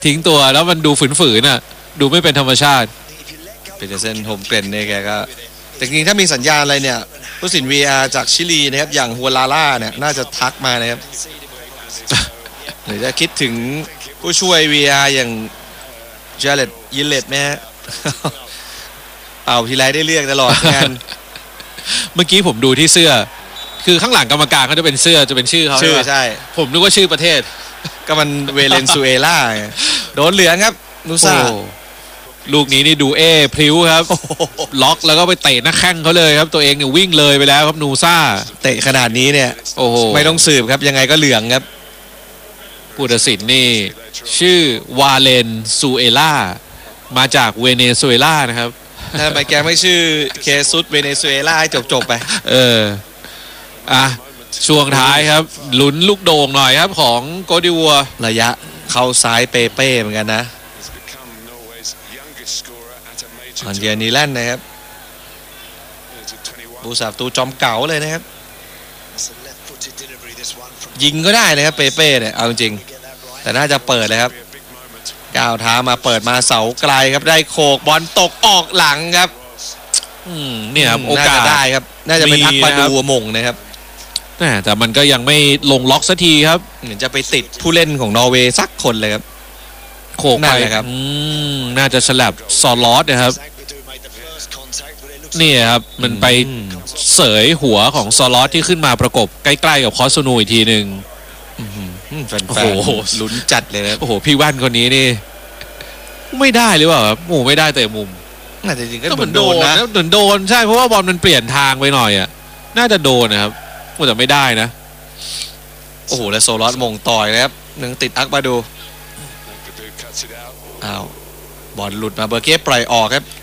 ทิ้งตัวแล้วมันดูฝืนๆน่ะดูไม่เป็นธรรมชาติปีเตอร์เซนโฮมเกรนเนี่ยแกก็แต่จริงๆถ้ามีสัญญาณอะไรเนี่ยผู้สิน VR จากชิลีนะครับอย่างฮัวลาล่าเนี่ยน่าจะทักมานะครับหรือจะคิดถึงผู้ช่วย VR อย่างเจเรตยิลเลตไหมฮะเป่าทีไรได้เลือกตลอดงานเมื่อกี้ผมดูที่เสื้อคือข้างหลังกรรมการเขาจะเป็นเสื้อจะเป็นชื่อเขาชื่อใช่ผมนึกว่าชื่อประเทศก็มันเวเลนซุเอลาโดนเหลืองครับนูซ่าลูกนี้นี่ดูพริ้วครับล็อกแล้วก็ไปเตะหน้าแข้งเขาเลยครับตัวเองเนี่ยวิ่งเลยไปแล้วครับนูซ่าเตะขนาดนี้เนี่ยโอ้โหไม่ต้องสืบครับยังไงก็เหลืองครับผู้ตัดสินนี่ชื่อวาเลนซูเอล่ามาจากเวเนซุเอลานะครับถ้าไปแกไม่ชื่อเคซุสเวเนซุเอลาให้จบไปอ่ะช่วงท้ายครับลุ้นลูกโด่งหน่อยครับของโกดิวัวระยะเข้าซ้ายเป้เหมือนกันนะอันเดียนีแลนด์นะครับผู้สาประตูจอมเก่าเลยนะครับยิงก็ได้นะครับเป้เนี่ยเอาจริงแต่น่าจะเปิดเลยครับก้าวเท้ามาเปิดมาเสาไกลครับได้โขกบอลตกออกหลังครับเนี่ยครับโอกาสได้ครับน่าจะเป็นอักบาดูมงนะครับแต่มันก็ยังไม่ลงล็อกสักทีครับเหมือนจะไปติดผู้เล่นของนอร์เวย์สักคนเลยครับโขกไปครับน่าจะฉลับซอลอสนะครับนี่ครับมันไปเสยหัวของซอลอสที่ขึ้นมาประกบใกล้ๆกับคอสซูนูอีกทีหนึ่งแฟนๆลุ้นจัดเลยนะโอ้โหพี่ว่านคนนี้นี่ไม่ได้หรือเปล่าครับโอ้ไม่ได้แต่มุมน่าจะจริงก็เหมือนโดนนะเหมือนโดนใช่เพราะว่าบอลมันเปลี่ยนทางไปหน่อยอ่ะน่าจะโดนนะครับแต่ไม่ได้นะโอ้โหแล้วโซลอสมงต่อยนะครับหนึ่งติดอักบาดูอ้าวบอลหลุดมาเบอร์เก้ปล่อยออกครับ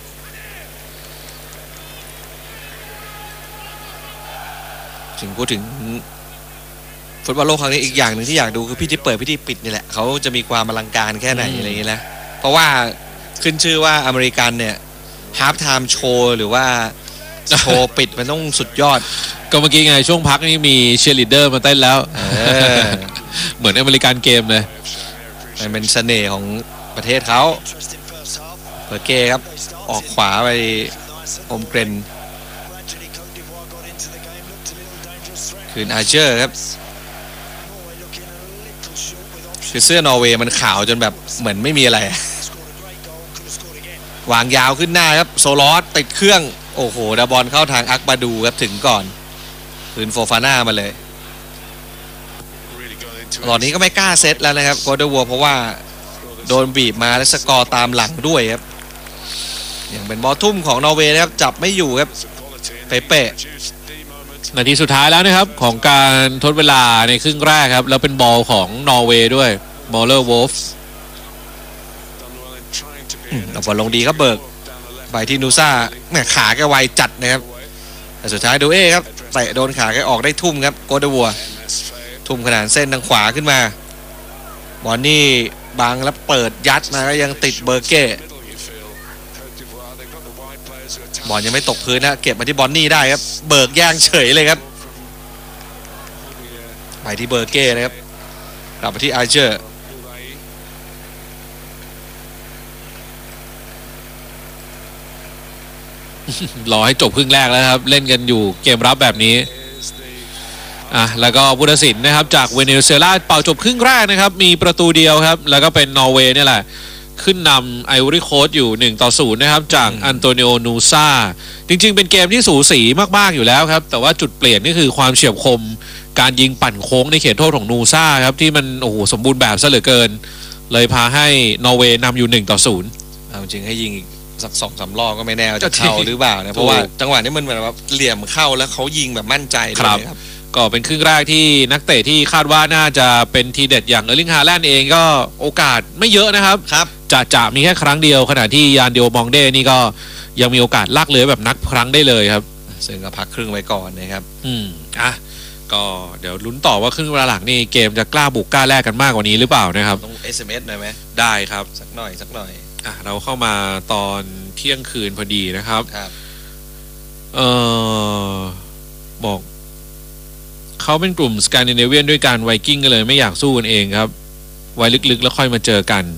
ถึงพูดถึงฟุตบอลโลกครั้งนี้อีกอย่างหนึ่งที่อยากดูคือพิธีเปิดพิธีปิดนี่แหละเขาจะมีความอลังการแค่ไหนอะไรอย่างเงี้ยนะเพราะว่าขึ้นชื่อว่าอเมริกันเนี่ยฮาล์ฟไทม์โชว์หรือว่าโชว์ปิดมันต้องสุดยอดก็เมื่อกี้ไงช่วงพักนี่มีเชียร์ลีดเดอร์มาเต้นแล้วเหมือนอเมริกันเกมเลยมันเป็นเสน่ห์ของประเทศเขาเบอร์เก้ครับออกขวาไปอมเกรนคืนอาเจอร์ครับคือเสื้อนอร์เวย์มันขาวจนแบบเหมือนไม่มีอะไรวางยาวขึ้นหน้าครับโซลอสติดเครื่องโอ้โหดาบอลเข้าทางอักบาดูครับถึงก่อนคืนโฟฟาน่ามาเลยตอนนี้ก็ไม่กล้าเซตแล้วนะครับโกเดวัวเพราะว่าโดนบีบมาและสกอร์ตามหลังด้วยครับอย่างเป็นบอลทุ่มของนอร์เวย์นะครับจับไม่อยู่ครับเป๊ะนาทีสุดท้ายแล้วนะครับของการทดเวลาในครึ่งแรกครับแล้วเป็นบอลของนอร์เวย์ด้วยบอลเลอร์วอลฟ์บอลลงดีครับเบิร์กไปที่นูซ่าแม่ขาแกไวจัดนะครับแต่สุดท้ายดูครับเตะโดนขาแกออกได้ทุ่มครับโกเดวัวทุ่มขนาดเส้นทางขวาขึ้นมาบอลนี่บังแล้วเปิดยัดมาก็ยังติดเบอร์เก้บอลยังไม่ตกพื้นนะเก็บมาที่บอลนี่ได้ครับเบิร์กย่างเฉยเลยครับไปที่เบอร์เก้นะครับกลับไปที่อาร์เจอร์รอให้จบครึ่งแรกแล้วครับเล่นกันอยู่เกมรับแบบนี้แล้วก็ผู้ตัดสินนะครับจากเวเนซุเอลาเป่าจบครึ่งแรกนะครับมีประตูเดียวครับแล้วก็เป็นนอร์เวย์นี่แหละขึ้นนำไอวอรี่โค้สอยู่1-0นะครับจากอันโตนิโอนูซ่าจริงๆเป็นเกมที่สูสีมากๆอยู่แล้วครับแต่ว่าจุดเปลี่ยนนี่คือความเฉียบคมการยิงปั่นโค้งในเขตโทษของนูซ่าครับที่มันโอ้โหสมบูรณ์แบบซะเหลือเกินเลยพาให้นอร์เวย์นำอยู่1-0 เอาจริงให้ยิงสัก 2-3 รอบก็ไม่แน่จะเข้าหรือเปล่านะเพราะว่าจังหวะนี้มันเหมือนแบบเหลี่ยมเข้าแล้วเขายิงแบบมั่นใจเลยครับก็เป็นครึ่งแรกที่นักเตะที่คาดว่าน่าจะเป็นทีเด็ดอย่างเออร์ลิงฮาแลนด์เองก็โอกาสไม่เยอะนะครับจะมีแค่ครั้งเดียวขณะที่ยานเดียวมองเด้นี่ก็ยังมีโอกาสลากเลื้อยแบบนักครั้งได้เลยครับซึ่งก็พักครึ่งไว้ก่อนนะครับก็เดี๋ยวลุ้นต่อว่าครึ่งเวลาหลังนี่เกมจะกล้าบุกกล้าแลกกันมากกว่านี้หรือเปล่านะครับต้อง SMS หน่อยไหมได้ครับสักหน่อยเราเข้ามาตอนเที่ยงคืนพอดีนะครับบอกเขาเป็นกลุ่มสแกนดิเนเวียนด้วยกันไวกิ้งก็เลยไม่อยากสู้กันเองครับไว้ลึกๆแล้วค่อยมาเจอกัน